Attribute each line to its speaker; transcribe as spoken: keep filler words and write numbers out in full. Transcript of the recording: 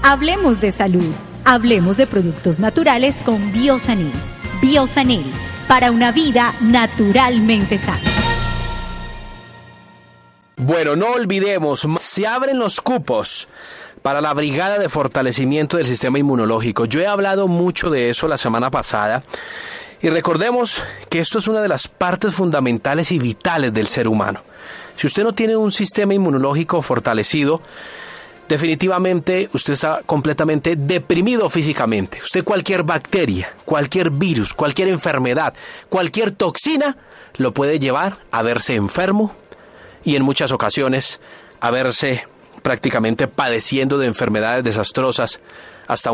Speaker 1: Hablemos de salud. Hablemos de productos naturales con Biosanil. Biosanil, para una vida naturalmente sana.
Speaker 2: Bueno, no olvidemos, se abren los cupos para la Brigada de Fortalecimiento del Sistema Inmunológico. Yo he hablado mucho de eso la semana pasada y recordemos que esto es una de las partes fundamentales y vitales del ser humano. Si usted no tiene un sistema inmunológico fortalecido, definitivamente usted está completamente deprimido físicamente. Usted cualquier bacteria, cualquier virus, cualquier enfermedad, cualquier toxina lo puede llevar a verse enfermo y en muchas ocasiones a verse prácticamente padeciendo de enfermedades desastrosas hasta